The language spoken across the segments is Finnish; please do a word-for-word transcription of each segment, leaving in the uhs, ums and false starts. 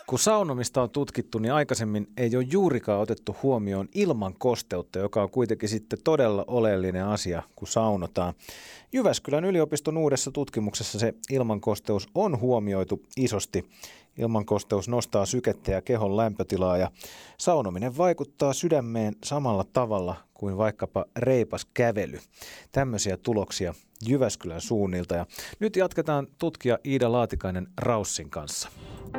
Kun saunomista on tutkittu, niin aikaisemmin ei ole juurikaan otettu huomioon ilman kosteutta, joka on kuitenkin sitten todella oleellinen asia, kun saunotaan. Jyväskylän yliopiston uudessa tutkimuksessa se ilmankosteus on huomioitu isosti. Ilmankosteus nostaa sykettä ja kehon lämpötilaa ja saunominen vaikuttaa sydämeen samalla tavalla kuin vaikkapa reipas kävely. Tämmöisiä tuloksia Jyväskylän suunnilta. Ja nyt jatketaan tutkija Iida Laatikainen-Raussin kanssa.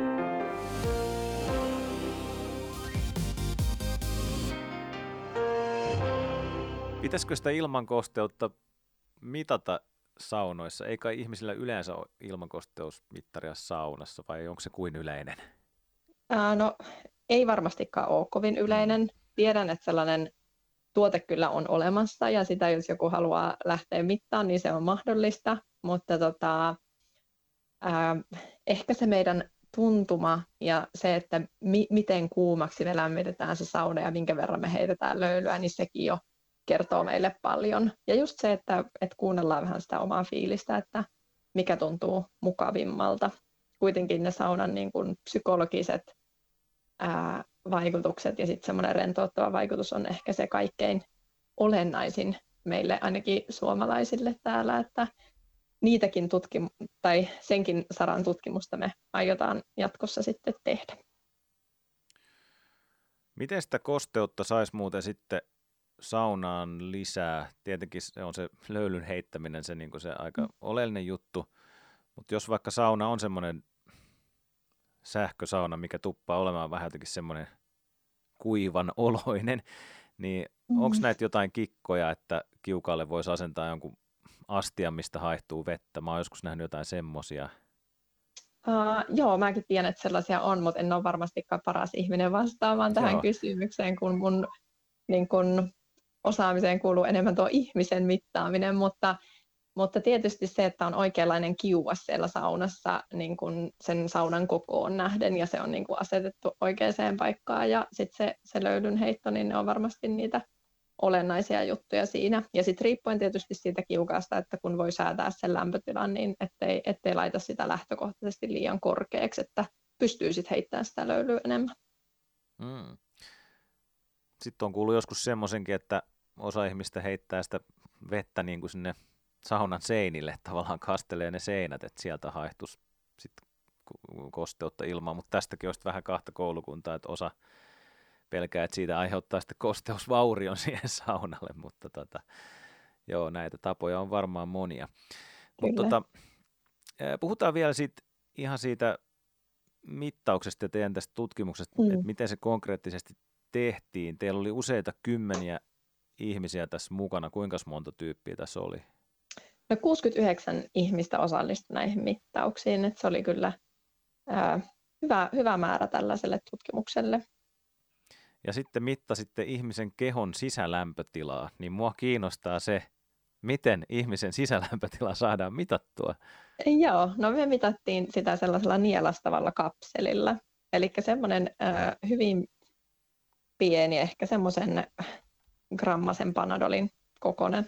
Pitäisikö sitä ilmankosteutta mitata saunoissa? Ei kai ihmisillä yleensä ole ilmankosteusmittaria saunassa, vai onko se kuin yleinen? Ää, no ei varmastikaan ole kovin yleinen. Tiedän, että sellainen tuote kyllä on olemassa ja sitä jos joku haluaa lähteä mittaan, niin se on mahdollista. Mutta tota, ää, ehkä se meidän tuntuma ja se, että mi- miten kuumaksi me lämmitetään se sauna ja minkä verran me heitetään löylyä, niin sekin jo kertoo meille paljon. Ja just se, että, että kuunnellaan vähän sitä omaa fiilistä, että mikä tuntuu mukavimmalta. Kuitenkin ne saunan niin kuin psykologiset ää, vaikutukset ja sitten semmoinen rentouttava vaikutus on ehkä se kaikkein olennaisin meille, ainakin suomalaisille täällä, että niitäkin tutkim- tai senkin saran tutkimusta me aiotaan jatkossa sitten tehdä. Miten sitä kosteutta saisi muuten sitten saunaan lisää? Tietenkin se on se löylyn heittäminen se, niin kuin se aika oleellinen juttu, mutta jos vaikka sauna on semmoinen sähkösauna, mikä tuppaa olemaan vähän jotenkin semmoinen kuivan oloinen, niin mm. onko näitä jotain kikkoja, että kiukaalle voisi asentaa jonkun astian, mistä haihtuu vettä? Mä oon joskus nähnyt jotain semmoisia. Uh, joo, mäkin tiedän, että sellaisia on, mutta en ole varmastikaan paras ihminen vastaamaan tähän joo. kysymykseen, kun mun niin kun osaamiseen kuuluu enemmän tuo ihmisen mittaaminen, mutta, mutta tietysti se, että on oikeanlainen kiuas siellä saunassa niin kun sen saunan kokoon nähden ja se on niin kun asetettu oikeaan paikkaan ja sitten se, se löylyn heitto, niin ne on varmasti niitä olennaisia juttuja siinä. Ja sitten riippuen tietysti siitä kiukaasta, että kun voi säätää sen lämpötilan, niin ettei, ettei laita sitä lähtökohtaisesti liian korkeaksi, että pystyy sitten heittämään sitä löylyä enemmän. Mm. Sitten on kuullut joskus semmoisenkin, että osa ihmistä heittää sitä vettä niin kuin sinne saunan seinille, tavallaan kastelee ne seinät, että sieltä haihtuisi sitten kosteutta ilmaan, mutta tästäkin olisi vähän kahta koulukuntaa, että osa pelkää, että siitä aiheuttaa sitten kosteusvaurion siihen saunalle, mutta tota, joo, näitä tapoja on varmaan monia. Mutta tota, puhutaan vielä siitä, ihan siitä mittauksesta ja teidän tästä tutkimuksesta, mm. että miten se konkreettisesti tehtiin. Teillä oli useita kymmeniä ihmisiä tässä mukana. Kuinka monta tyyppiä tässä oli? No kuusikymmentäyhdeksän ihmistä osallistui näihin mittauksiin. Että se oli kyllä ää, hyvä, hyvä määrä tällaiselle tutkimukselle. Ja sitten mittasitte ihmisen kehon sisälämpötilaa. Niin mua kiinnostaa se, miten ihmisen sisälämpötila saadaan mitattua. Joo, no me mitattiin sitä sellaisella nielastavalla kapselilla. Eli semmoinen ää, hyvin pieni, ehkä semmoisen grammasen Panadolin kokoinen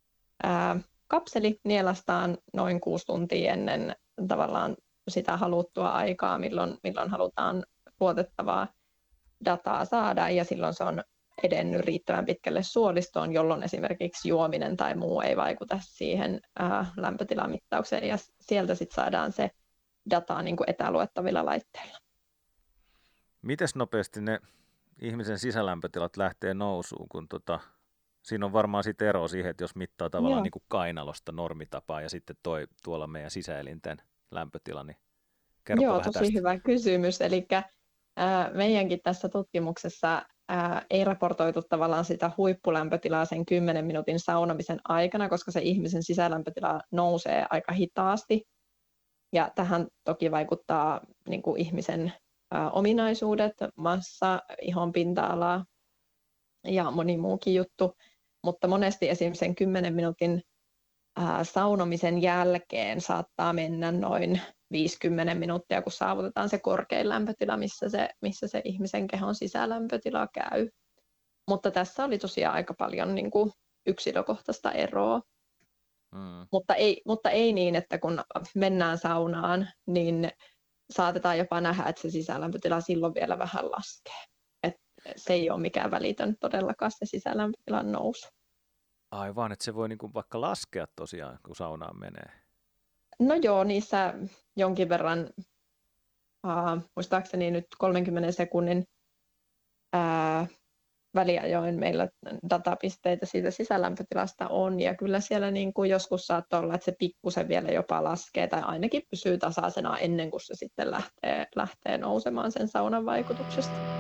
ää, kapseli nielastaan noin kuusi tuntia ennen tavallaan sitä haluttua aikaa, milloin, milloin halutaan luotettavaa dataa saada, ja silloin se on edennyt riittävän pitkälle suolistoon, jolloin esimerkiksi juominen tai muu ei vaikuta siihen ää, lämpötilamittaukseen, ja sieltä sitten saadaan se data niin kuin etäluettavilla laitteilla. Mites nopeasti ne ihmisen sisälämpötilat lähtee nousuun, kun tota, siinä on varmaan sitten ero siihen, että jos mittaa tavallaan niin kuin kainalosta normitapaa ja sitten toi tuolla meidän sisäelinten lämpötila, niin kerro Joo, vähän tosi tästä. hyvä kysymys. Eli ää, meidänkin tässä tutkimuksessa ää, ei raportoitu tavallaan sitä huippulämpötilaa sen kymmenen minuutin saunomisen aikana, koska se ihmisen sisälämpötila nousee aika hitaasti. Ja tähän toki vaikuttaa niin kuin ihmisen ää, ominaisuudet, massa, ihon pinta-ala ja moni muukin juttu. Mutta monesti esimerkiksi sen kymmenen minuutin ää, saunomisen jälkeen saattaa mennä noin viisikymmentä minuuttia, kun saavutetaan se korkein lämpötila, missä se, missä se ihmisen kehon sisälämpötila käy. Mutta tässä oli tosiaan aika paljon niin kuin yksilökohtaista eroa. Mm. Mutta, ei, mutta ei niin, että kun mennään saunaan, niin saatetaan jopa nähdä, että se sisälämpötila silloin vielä vähän laskee. Et se ei ole mikään välitön todellakaan se sisälämpötilan nousu. Aivan, että se voi niinku vaikka laskea tosiaan, kun saunaan menee. No joo, niissä jonkin verran, äh, muistaakseni nyt kolmenkymmenen sekunnin äh, väliajoin meillä datapisteitä siitä sisälämpötilasta on, ja kyllä siellä niin kuin joskus saattaa olla, että se pikkusen vielä jopa laskee, tai ainakin pysyy tasaisena ennen kuin se sitten lähtee, lähtee nousemaan sen saunan vaikutuksesta.